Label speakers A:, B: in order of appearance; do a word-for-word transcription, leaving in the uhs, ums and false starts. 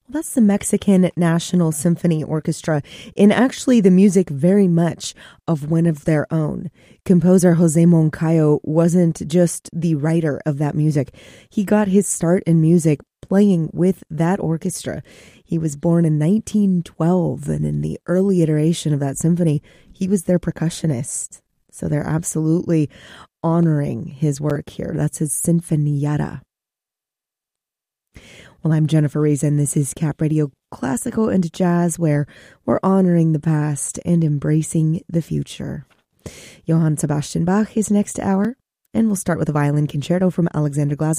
A: That's the Mexican National Symphony Orchestra, and actually the music very much of one of their own. Composer Jose Moncayo wasn't just the writer of that music. He got his start in music playing with that orchestra. He was born in nineteen twelve, and in the early iteration of that symphony, he was their percussionist. So they're absolutely honoring his work here. That's his Sinfonietta. Well, I'm Jennifer Reason. This is Cap Radio Classical and Jazz, where we're honoring the past and embracing the future. Johann Sebastian Bach is next hour, and we'll start with a violin concerto from Alexander Glasser.